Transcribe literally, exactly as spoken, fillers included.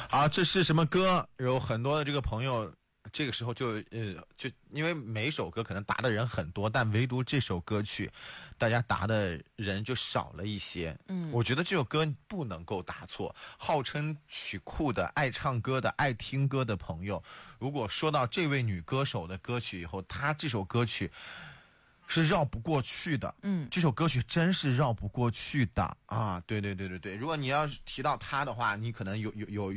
啊，这是什么歌？有很多的这个朋友。这个时候就呃就因为每首歌可能答的人很多，但唯独这首歌曲，大家答的人就少了一些。嗯，我觉得这首歌不能够答错。号称曲库的、爱唱歌的、爱听歌的朋友，如果说到这位女歌手的歌曲以后，她这首歌曲是绕不过去的。嗯，这首歌曲真是绕不过去的啊！对对对对对，如果你要是提到她的话，你可能有有有。